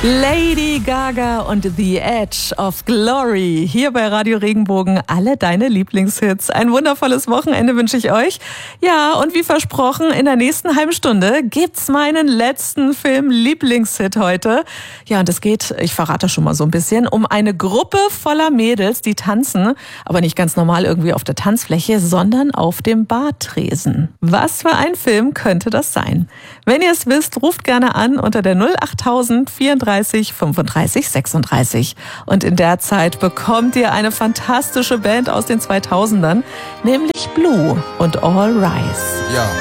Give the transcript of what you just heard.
Lady Gaga und The Edge of Glory. Hier bei Radio Regenbogen alle deine Lieblingshits. Ein wundervolles Wochenende wünsche ich euch. Ja, und wie versprochen, in der nächsten halben Stunde gibt's meinen letzten Film-Lieblingshit heute. Ja, und es geht, ich verrate schon mal so ein bisschen, um eine Gruppe voller Mädels, die tanzen, aber nicht ganz normal irgendwie auf der Tanzfläche, sondern auf dem Bartresen. Was für ein Film könnte das sein? Wenn ihr es wisst, ruft gerne an unter der 08000 34 35 36. Und in der Zeit bekommt ihr eine fantastische Band aus den 2000ern, nämlich Blue und All Rise. Ja.